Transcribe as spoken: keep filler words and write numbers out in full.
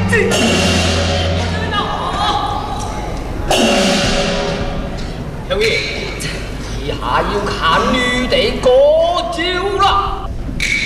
小爷，以下要看女的